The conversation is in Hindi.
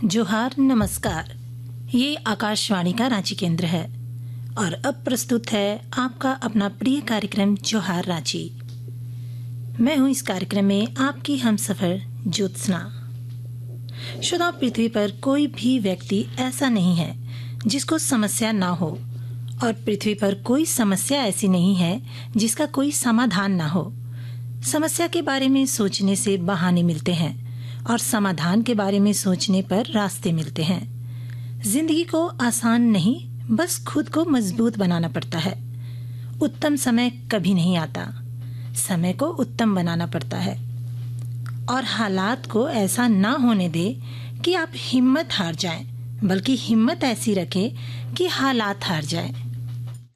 जोहार नमस्कार। ये आकाशवाणी का रांची केंद्र है और अब प्रस्तुत है आपका अपना प्रिय कार्यक्रम जोहार रांची। मैं हूं इस कार्यक्रम में आपकी हमसफर ज्योत्सना। श्रोताओ, पृथ्वी पर कोई भी व्यक्ति ऐसा नहीं है जिसको समस्या ना हो और पृथ्वी पर कोई समस्या ऐसी नहीं है जिसका कोई समाधान ना हो। समस्या के बारे में सोचने से बहाने मिलते हैं और समाधान के बारे में सोचने पर रास्ते मिलते हैं। जिंदगी को आसान नहीं, बस खुद को मजबूत बनाना पड़ता है। उत्तम समय कभी नहीं आता, समय को उत्तम बनाना पड़ता है और हालात को ऐसा ना होने दे कि आप हिम्मत हार जाएं, बल्कि हिम्मत ऐसी रखें कि हालात हार जाएं।